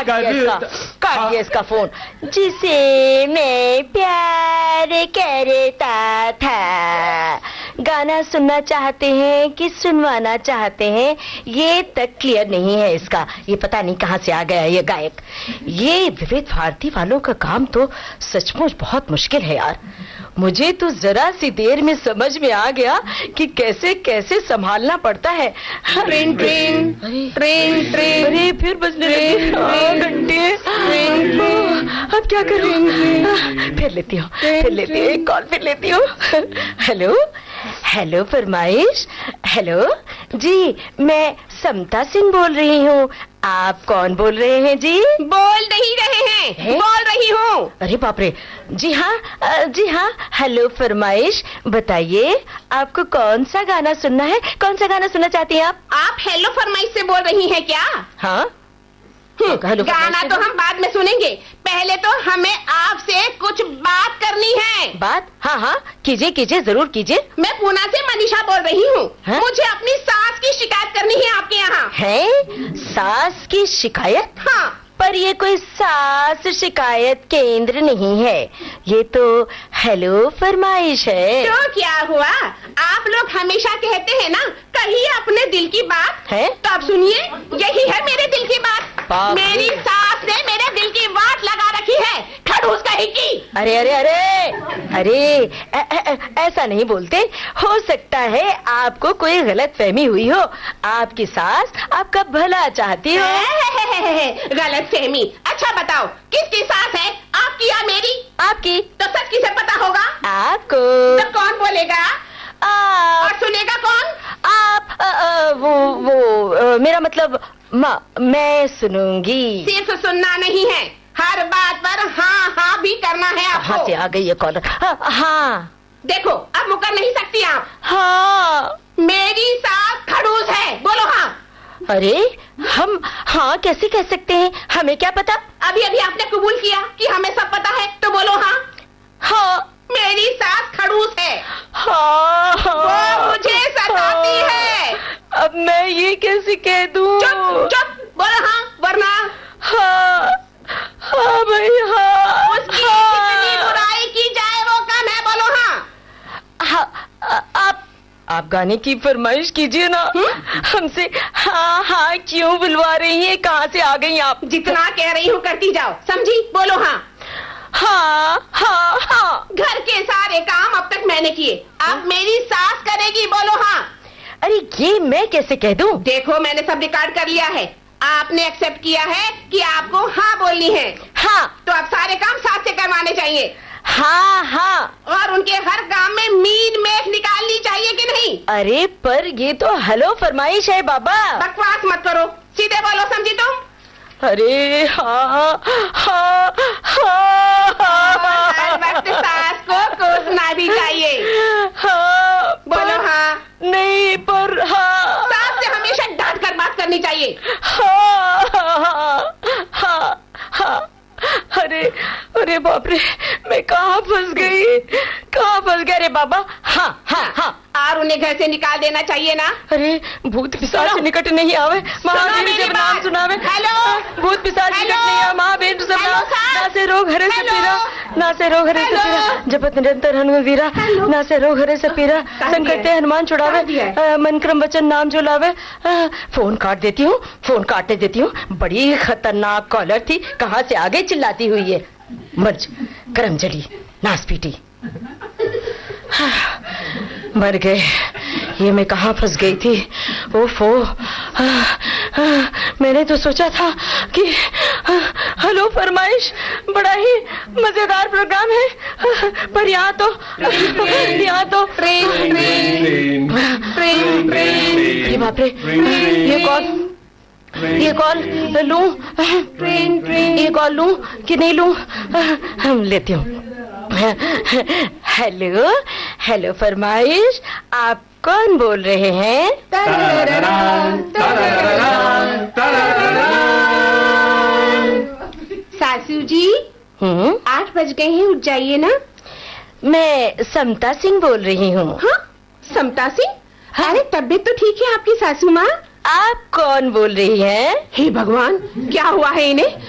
काट दिया इसका फोन। जिसे मैं प्यार करता था, गाना सुनना चाहते हैं कि सुनवाना चाहते हैं, ये तक क्लियर नहीं है इसका। ये पता नहीं कहां से आ गया ये गायक। ये विविध भारती वालों का काम तो सचमुच बहुत मुश्किल है यार। मुझे तो जरा सी देर में समझ में आ गया कि कैसे कैसे संभालना पड़ता है। ट्रेन ट्रेन ट्रेन ट्रेन, अरे फिर बजने लगे घंटे। अब क्या करूं? फिर लेती हूँ एक कॉल फिर लेती हूँ। हेलो हेलो फरमाइश। हेलो जी, मैं समता सिंह बोल रही हूँ। आप कौन बोल रहे हैं जी? बोल नहीं रहे हैं, बोल रही हूँ। अरे बाप रे, जी हाँ। हेलो फरमाइश, बताइए आपको कौन सा गाना सुनना है? कौन सा गाना सुनना चाहती हैं आप हेलो फरमाइश से बोल रही हैं क्या? हाँ, गाना तो हम बाद में सुनेंगे, पहले तो हमें आपसे कुछ बात करनी है। बात? हाँ, कीजिए, जरूर कीजिए। मैं पूना से मनीषा बोल रही हूँ। मुझे अपनी सास की शिकायत करनी है आपके यहाँ। है? सास की शिकायत? हाँ, पर ये कोई सास शिकायत केंद्र नहीं है, ये तो हेलो फरमाइश है। तो क्या हुआ? आप लोग हमेशा कहते हैं ना, कहिए अपने दिल की बात है, तो आप सुनिए, यही है मेरे दिल की बात। मेरी सास ने मेरे दिल की वाट लगा रखी है, खड़ूस कहीं की। अरे ऐसा नहीं बोलते। हो सकता है आपको कोई गलत फहमी हुई हो। आपकी सास आपका भला चाहती हो। गलत फहमी? अच्छा बताओ, किसकी सास है, आपकी या मेरी? आपकी। तो सच किसे पता होगा? आपको। तो कौन बोलेगा और सुनेगा कौन? आप। मेरा मतलब मैं सुनूंगी। सिर्फ सुनना नहीं है, हर बात पर हाँ भी करना है आपको। कहाँ से आ गई ये कॉल? हाँ। देखो, अब मुकर नहीं सकती आप। हाँ, मेरी सास खड़ूस है, बोलो हाँ। अरे हम हाँ कैसे कह सकते हैं, हमें क्या पता? अभी आपने कबूल किया कि हमें सब पता है, तो बोलो हाँ। हाँ, मेरी सास खड़ूस है। हाँ, वो मुझे सताती है। अब मैं ये कैसे कह दूं? चुप बोलो हाँ, वरना। हाँ भाई, हाँ। उसकी कितनी बुराई की जाए वो कम है, बोलो हाँ। आप गाने की फरमाइश कीजिए ना। हमसे हाँ क्यों बुलवा रही हैं? कहाँ से आ गई आप? जितना कह रही हूँ करती जाओ, समझी? बोलो हाँ। हाँ। घर के सारे काम अब तक मैंने किए, अब मेरी सास करेगी, बोलो हाँ। अरे ये मैं कैसे कह दूं? देखो, मैंने सब रिकॉर्ड कर लिया है, आपने एक्सेप्ट किया है कि आपको हाँ बोलनी है। हाँ, तो अब सारे काम सास से करवाने चाहिए। हाँ। और उनके हर काम में मीन मेख निकालनी चाहिए कि नहीं? अरे पर ये तो हेलो फरमाइश है बाबा। बकवास मत करो, सीधे बोलो, समझी तुम? अरे हाँ। हर वक्त सास को कोसना भी चाहिए। हाँ, बोलो हाँ। नहीं, पर हाँ। सास से हमेशा डांट कर बात करनी चाहिए। हाँ। अरे बाप रे, मैं कहाँ फंस गई? अरे बाबा। हाँ। और उन्हें घर से निकाल देना चाहिए ना। अरे भूत पिशाच से निकट नहीं आवे, महादेव जब नाम सुनावे। हेलो, भूत पिशाच निकट नहीं आवे, महादेव सब ना से रोग हरे से पीरा, जपत निरंतर हनुमान वीरा, ना से रोग हरे से पीरा, संकट ते हनुमान छुड़ावे, मन क्रम वचन नाम जो लावे। फोन काट देती हूँ, फोन काटने देती हूँ। बड़ी खतरनाक कॉलर थी, कहाँ से आगे चिल्लाती हुई है। मर्ज करम जली नास पीटी। मर गए, ये मैं कहाँ फंस गई थी? ओफो, मैंने तो सोचा था कि हेलो फरमाइश बड़ा ही मजेदार प्रोग्राम है, पर यहाँ तो ट्रेन। ये बाप रे, ये कॉल लूं? ये कॉल लूं कि नहीं लूं? हम लेती हूँ। हेलो फरमाइश, आप कौन बोल रहे हैं? सासू जी, 8 बज गए हैं, उठ जाइए ना। मैं समता सिंह बोल रही हूँ। हाँ, समता सिंह? अरे तबीयत तो ठीक है आपकी सासू माँ। आप कौन बोल रही हैं? हे भगवान, क्या हुआ है इन्हें?